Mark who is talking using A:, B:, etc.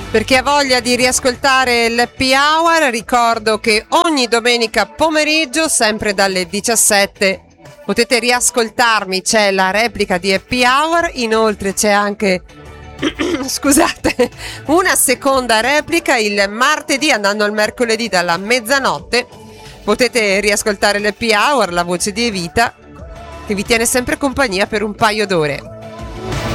A: Per chi ha voglia di riascoltare l'Happy Hour, ricordo che ogni domenica pomeriggio, sempre dalle 17, potete riascoltarmi, c'è la replica di Happy Hour, inoltre c'è anche scusate, una seconda replica il martedì andando al mercoledì dalla mezzanotte. Potete riascoltare l'Happy Hour, la voce di Evita, che vi tiene sempre compagnia per un paio d'ore.